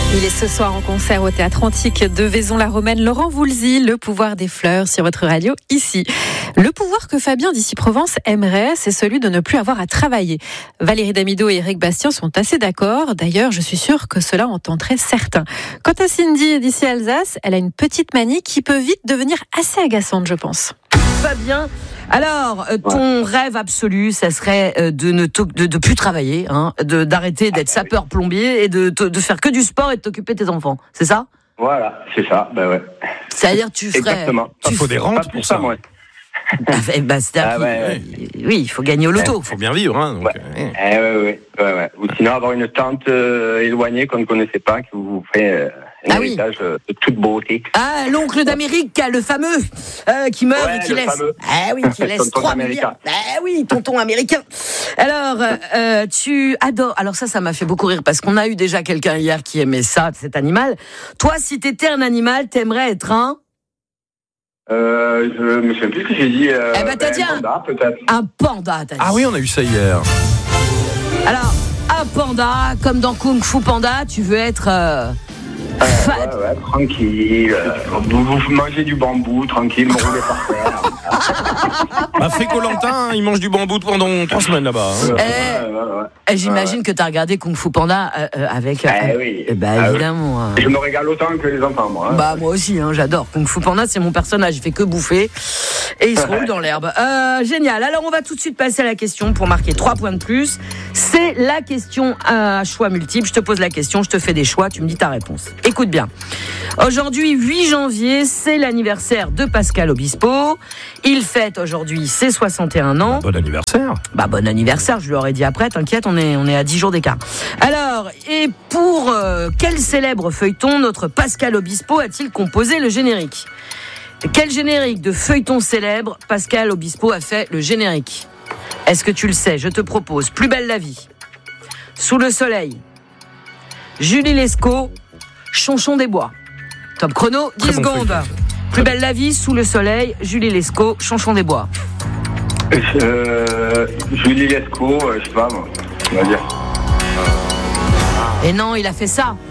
Il est ce soir en concert au Théâtre Antique de Vaison-la-Romaine. Laurent Voulzy, Le pouvoir des fleurs sur votre radio ici. Le pouvoir que Fabien d'Issy-Provence aimerait, c'est celui de ne plus avoir à travailler. Valérie Damido et Éric Bastien sont assez d'accord. D'ailleurs, je suis sûre que cela en tenterait certains. Quant à Cindy d'ici Alsace, elle a une petite manie qui peut vite devenir assez agaçante, je pense. Fabien, alors ton rêve absolu, ça serait de plus travailler, d'arrêter d'être sapeur-plombier et de faire que du sport et de t'occuper de tes enfants, c'est ça ? Voilà, c'est ça, ouais. C'est-à-dire tu ferais... Exactement. Il faut des rentes pour ça. Moi. Oui, il faut gagner au loto. Il faut bien vivre. Donc, ouais. Ou sinon avoir une tante éloignée qu'on ne connaissait pas, qui vous ferait un héritage de toute beauté. Ah, l'oncle d'Amérique, le fameux, qui meurt et qui laisse. Fameux. Ah oui, qui laisse 3 milliards. Ah oui, tonton américain. Alors, tu adores. Alors ça m'a fait beaucoup rire parce qu'on a eu déjà quelqu'un hier qui aimait ça, cet animal. Toi, si t'étais un animal, t'aimerais être un... Je me souviens plus ce que j'ai dit. T'as dit un panda, peut-être. Un panda, t'as dit. Ah oui, on a eu ça hier. Alors, un panda, comme dans Kung Fu Panda, tu veux être... tranquille. Vous mangez du bambou, tranquille, me roulez par terre. Fait Colantin, il mange du bambou pendant 3 semaines là-bas. J'imagine que tu as regardé Kung Fu Panda avec... oui. Évidemment. Je me régale autant que les enfants, moi. Moi aussi, j'adore. Kung Fu Panda, c'est mon personnage. Il fait que bouffer et il se roule dans l'herbe. Génial. Alors, on va tout de suite passer à la question pour marquer 3 points de plus. C'est la question à choix multiple. Je te pose la question, je te fais des choix, tu me dis ta réponse. Écoute bien. Aujourd'hui, 8 janvier, c'est l'anniversaire de Pascal Obispo. Il fête aujourd'hui ses 61 ans. Bon anniversaire. Bon anniversaire, je lui aurais dit après, t'inquiète, on est à 10 jours d'écart. Alors, et pour quel célèbre feuilleton notre Pascal Obispo a-t-il composé le générique ? Quel générique de feuilleton célèbre Pascal Obispo a fait le générique ? Est-ce que tu le sais ? Je te propose Plus belle la vie, Sous le soleil, Julie Lescaut, Chonchon des bois. Top chrono, 10 secondes. Plus belle la vie, Sous le soleil, Julie Lescaut, Chonchon des bois. Julie Lescaut, je sais pas moi, on va dire. Et non, il a fait ça.